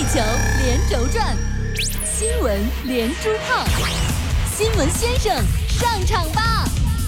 球连轴转，新闻连珠炮，新闻先生上场吧！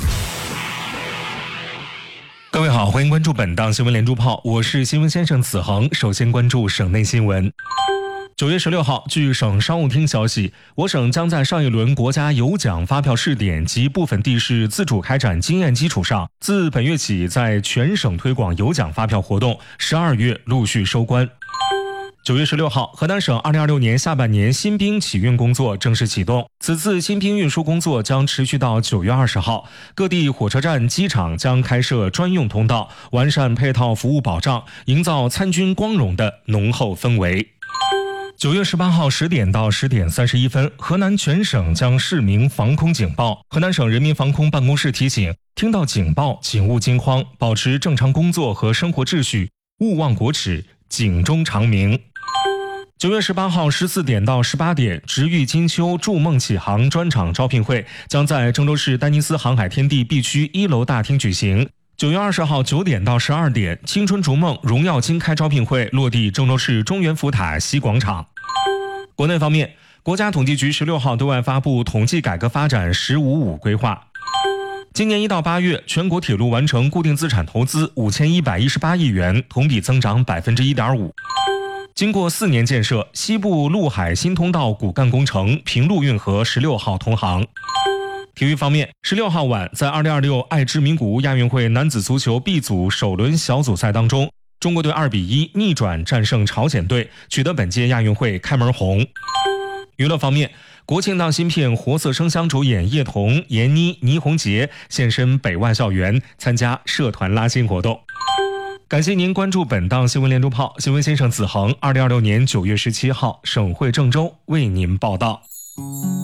各位好，欢迎关注本档新闻连珠炮，我是新闻先生子恒。首先关注省内新闻。9月16号，据省商务厅消息，我省将在上一轮国家有奖发票试点及部分地市自主开展经验基础上，自本月起在全省推广有奖发票活动，12月陆续收官。9月16号，河南省2026年下半年新兵启运工作正式启动。此次新兵运输工作将持续到9月20号，各地火车站、机场将开设专用通道，完善配套服务保障，营造参军光荣的浓厚氛围。9月18号10点到10点31分，河南全省将市鸣防空警报。河南省人民防空办公室提醒，听到警报请勿惊慌，保持正常工作和生活秩序，勿忘国耻，警钟长鸣。9月18号14点到18点，直遇金秋筑梦启航专场招聘会将在郑州市丹尼斯航海天地 B 区1楼大厅举行。9月20号9点到12点，青春逐梦荣耀金开招聘会落地郑州市中原福塔西广场。国内方面，国家统计局16号对外发布统计改革发展“1055”规划。今年1到8月，全国铁路完成固定资产投资5118亿元，同比增长1.5%。经过4年建设，西部陆海新通道骨干工程平陆运河16号通航。体育方面，16号晚在2026爱知名古屋亚运会男子足球 B 组首轮小组赛当中，中国队2比1逆转战胜朝鲜队，取得本届亚运会开门红。娱乐方面，国庆档新片《活色生香》主演叶童、闫妮、倪虹洁现身北外校园，参加社团拉新活动。感谢您关注本档新闻连珠炮，新闻先生子恒，2026年9月17号，省会郑州为您报道。